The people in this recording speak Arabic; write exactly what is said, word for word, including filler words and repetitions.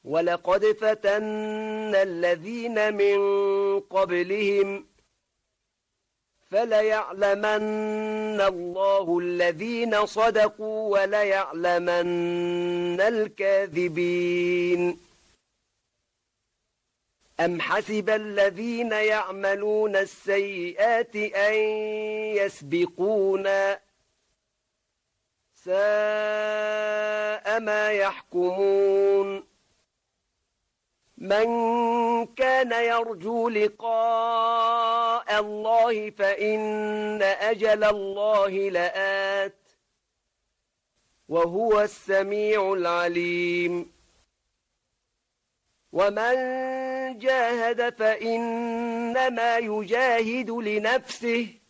ولقد فتنا الذين من قبلهم فليعلمن الله الذين صدقوا وليعلمن الكاذبين. أم حسب الذين يعملون السيئات أن يسبقونا ساء ما يحكمون. من كان يرجو لقاء الله فإن أجل الله لآت وهو السميع العليم. ومن جاهد فإنما يجاهد لنفسه